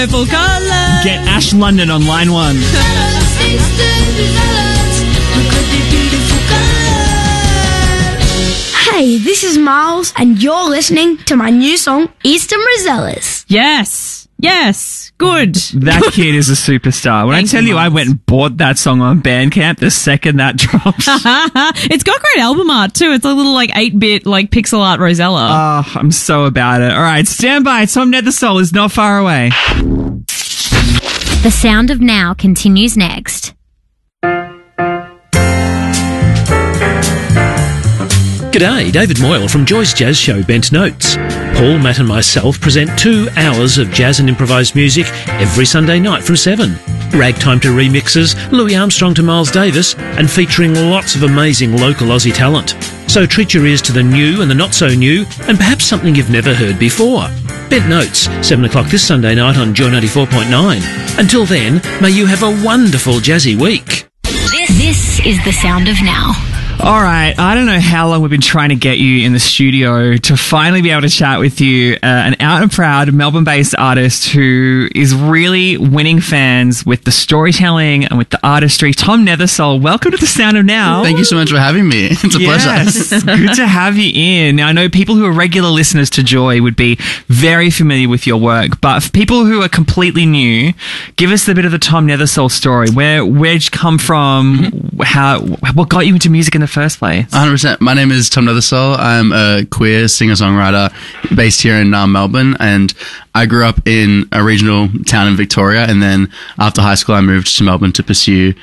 Full colour. Get Ash London on line 1. Hey, this is Miles, and you're listening to my new song, Eastern Rosellas. Yes. Yes. Good. That kid is a superstar. When I tell you, I went and bought that song on Bandcamp the second that drops. It's got great album art too. It's a little like 8-bit like pixel art Rosella. Oh, I'm so about it. All right, stand by. Tom Nethersoul is not far away. The Sound of Now continues next. G'day, David Moyle from Joy's Jazz Show Bent Notes. Paul, Matt and myself present 2 hours of jazz and improvised music every Sunday night from 7. Ragtime to remixes, Louis Armstrong to Miles Davis, and featuring lots of amazing local Aussie talent. So treat your ears to the new and the not so new, and perhaps something you've never heard before. Bent Notes, 7 o'clock this Sunday night on Joy 94.9. Until then, may you have a wonderful jazzy week. This is The Sound of Now. All right, I don't know how long we've been trying to get you in the studio to finally be able to chat with you, an out and proud Melbourne-based artist who is really winning fans with the storytelling and with the artistry. Tom Nethersoul, welcome to The Sound of Now. Thank you so much for having me. It's a pleasure. Yes, good to have you in. Now, I know people who are regular listeners to Joy would be very familiar with your work, but for people who are completely new, give us a bit of the Tom Nethersoul story. Where'd you come from? What got you into music in the first place? 100%. My name is Tom Nethersoul. I'm a queer singer-songwriter based here in Melbourne, and I grew up in a regional town in Victoria, and then after high school I moved to Melbourne to pursue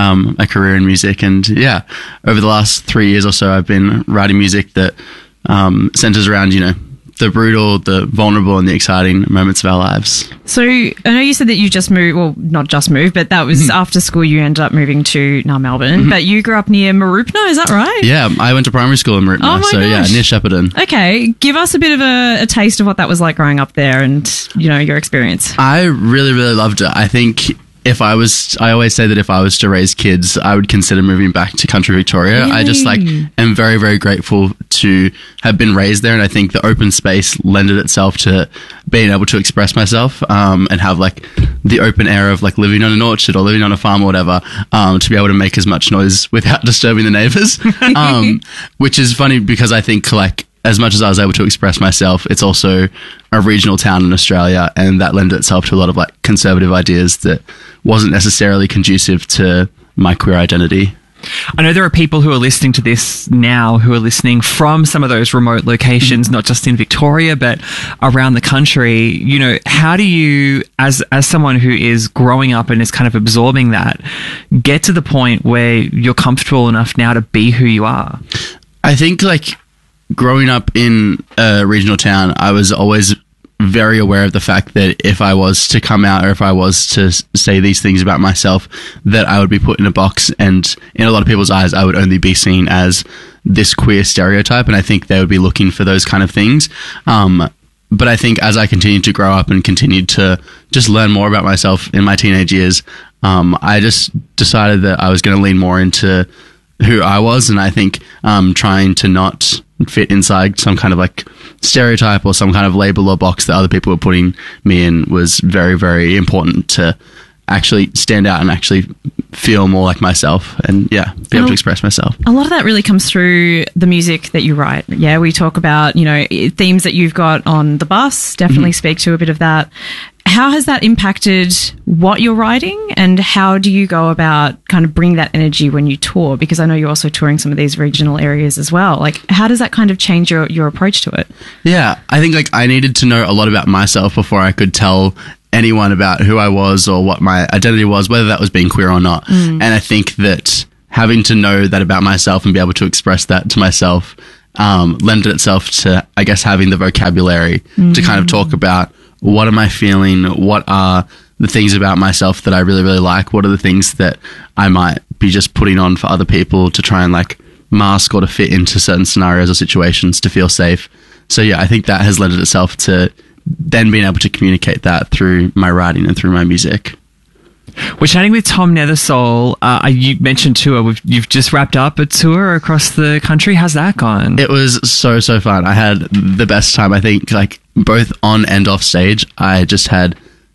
a career in music. And yeah, over the last 3 years or so I've been writing music that centers around, the brutal, the vulnerable, and the exciting moments of our lives. So I know you said that you just moved, well, not just moved, but that was after school you ended up moving to Melbourne, but you grew up near Mooroopna, is that right? Yeah, I went to primary school in Mooroopna, Oh my gosh. Yeah, near Shepparton. Okay, give us a bit of a taste of what that was like growing up there and, your experience. I really, really loved it. I think I always say that if I was to raise kids, I would consider moving back to country Victoria. Really? I just am very, very grateful to have been raised there. And I think the open space lended itself to being able to express myself, and have the open air of living on an orchard or living on a farm or whatever, to be able to make as much noise without disturbing the neighbors. Which is funny because I think as much as I was able to express myself, it's also a regional town in Australia, and that lended itself to a lot of conservative ideas that wasn't necessarily conducive to my queer identity. I know there are people who are listening to this now who are listening from some of those remote locations, not just in Victoria, but around the country. How do you, as someone who is growing up and is kind of absorbing that, get to the point where you're comfortable enough now to be who you are? I think growing up in a regional town, I was always very aware of the fact that if I was to come out or if I was to say these things about myself, that I would be put in a box, and in a lot of people's eyes I would only be seen as this queer stereotype, and I think they would be looking for those kind of things. But I think as I continued to grow up and continued to just learn more about myself in my teenage years, I just decided that I was going to lean more into who I was, and I think trying to not fit inside some kind of stereotype or some kind of label or box that other people were putting me in was very, very important to actually stand out and actually feel more like myself and be able to express myself. A lot of that really comes through the music that you write. Yeah, we talk about, themes that you've got on the bus, definitely speak to a bit of that. How has that impacted what you're writing, and how do you go about kind of bringing that energy when you tour? Because I know you're also touring some of these regional areas as well. How does that kind of change your approach to it? Yeah, I think I needed to know a lot about myself before I could tell anyone about who I was or what my identity was, whether that was being queer or not. And I think that having to know that about myself and be able to express that to myself lended itself to, I guess, having the vocabulary to kind of talk about what am I feeling, what are the things about myself that I really, really like, what are the things that I might be just putting on for other people to try and mask or to fit into certain scenarios or situations to feel safe. So yeah, I think that has lended itself to then being able to communicate that through my writing and through my music. We're chatting with Tom Nethersoul. You mentioned tour. You've just wrapped up a tour across the country. How's that gone? It was so fun. I had the best time. I think both on and off stage, I just had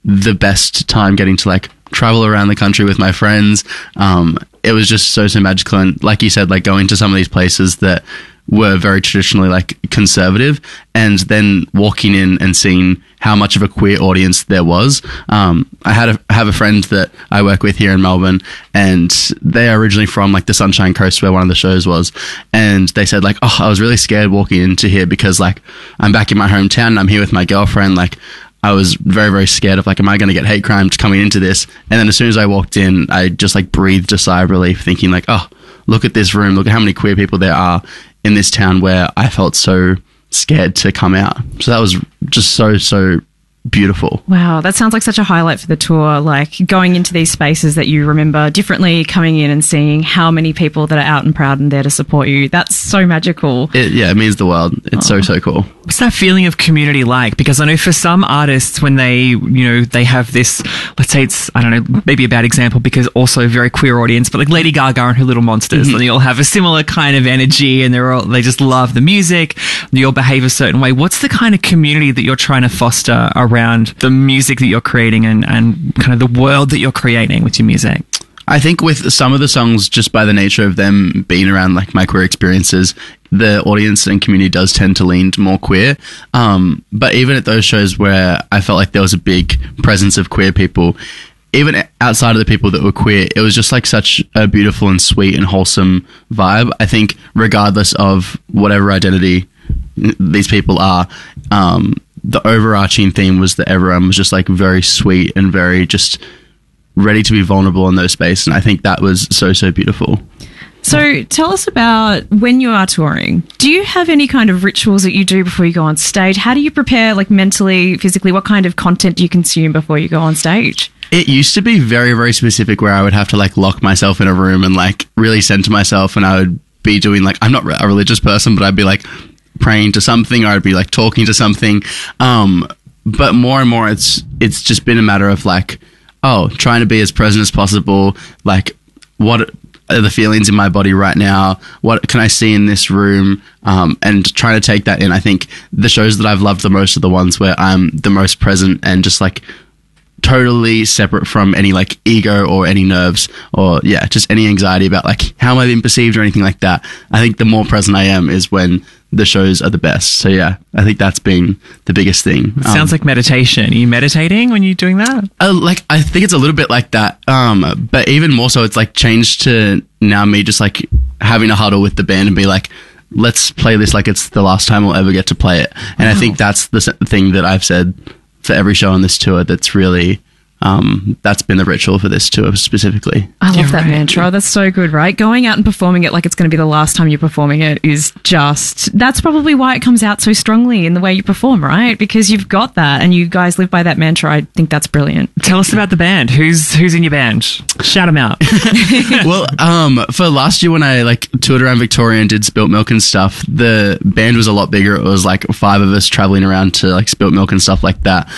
the best time getting to like travel around the country with my friends. It was just so magical. And like you said, like going to some of these places that were very traditionally like conservative, and then walking in and seeing how much of a queer audience there was. I have a friend that I work with here in Melbourne, and they are originally from like the Sunshine Coast where one of the shows was, and they said like, oh, I was really scared walking into here because like I'm back in my hometown and I'm here with my girlfriend. Like I was very, very scared of like, am I going to get hate crimes coming into this? And then as soon as I walked in, I just like breathed a sigh of relief, thinking like, oh, look at this room, look at how many queer people there are in this town where I felt so scared to come out. So that was just so beautiful. Wow, that sounds like such a highlight for the tour, like going into these spaces that you remember differently, coming in and seeing how many people that are out and proud and there to support you. That's so magical. It means the world. It's so cool. What's that feeling of community like? Because I know for some artists, when they, they have this, let's say it's, I don't know, maybe a bad example because also a very queer audience, but like Lady Gaga and Her Little Monsters, and they all have a similar kind of energy, and they just love the music, they all behave a certain way. What's the kind of community that you're trying to foster around the music that you're creating and kind of the world that you're creating with your music? I think with some of the songs, just by the nature of them being around like my queer experiences, the audience and community does tend to lean more queer. But even at those shows where I felt like there was a big presence of queer people, even outside of the people that were queer, it was just like such a beautiful and sweet and wholesome vibe. I think regardless of whatever identity these people are, the overarching theme was that everyone was just like very sweet and very just ready to be vulnerable in those spaces. And I think that was so beautiful. So tell us about when you are touring. Do you have any kind of rituals that you do before you go on stage? How do you prepare, like mentally, physically? What kind of content do you consume before you go on stage? It used to be very, very specific where I would have to like lock myself in a room and like really center myself, and I would be doing like, I'm not a religious person, but I'd be like praying to something, or I'd be like talking to something. But more and more it's just been a matter of like, trying to be as present as possible. Like, what are the feelings in my body right now? What can I see in this room? And trying to take that in. I think the shows that I've loved the most are the ones where I'm the most present and just like totally separate from any like ego or any nerves or just any anxiety about like how am I being perceived or anything like that. I think the more present I am is when the shows are the best. So I think that's been the biggest thing. Sounds like meditation. Are you meditating when you're doing that? I think it's a little bit like that. But even more so, it's like changed to now me just like having a huddle with the band and be like, let's play this like it's the last time we'll ever get to play it. And I think that's the thing that I've said for every show on this tour that's really that's been the ritual for this tour specifically. I love that mantra. That's so good, right? Going out and performing it like it's going to be the last time you're performing it is just, that's probably why it comes out so strongly in the way you perform, right? Because you've got that and you guys live by that mantra. I think that's brilliant. Tell us about the band. Who's in your band? Shout them out. Well, for last year when I like toured around Victoria and did Spilt Milk and stuff, the band was a lot bigger. It was like 5 of us traveling around to like Spilt Milk and stuff like that.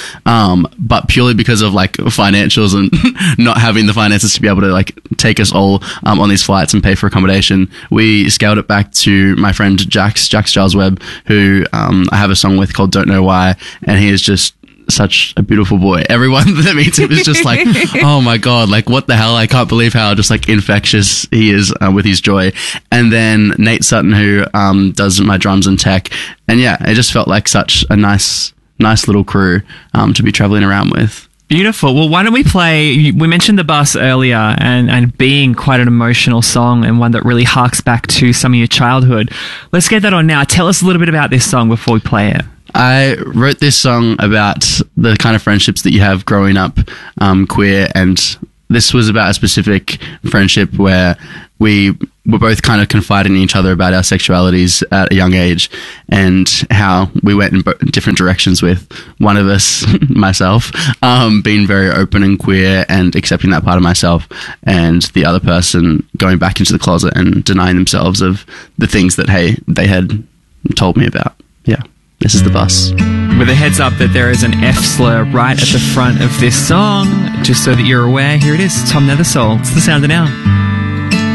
But purely because of like financials and not having the finances to be able to like take us all on these flights and pay for accommodation, we scaled it back to my friend Jax Giles Webb, who I have a song with called Don't Know Why, and he is just such a beautiful boy. Everyone that meets him is just like, oh my god, like what the hell, I can't believe how just like infectious he is with his joy. And then Nate Sutton, who does my drums and tech, and it just felt like such a nice little crew to be traveling around with. Beautiful. Well, why don't we play, we mentioned The Bus earlier and being quite an emotional song and one that really harks back to some of your childhood. Let's get that on now. Tell us a little bit about this song before we play it. I wrote this song about the kind of friendships that you have growing up queer, and this was about a specific friendship where we were both kind of confiding in each other about our sexualities at a young age and how we went in different directions, with one of us, myself, being very open and queer and accepting that part of myself, and the other person going back into the closet and denying themselves of the things that, they had told me about. Yeah. This is The Bus. With a heads up that there is an F slur right at the front of this song, just so that you're aware, here it is, Tom Nethersole. It's The Sound of Now.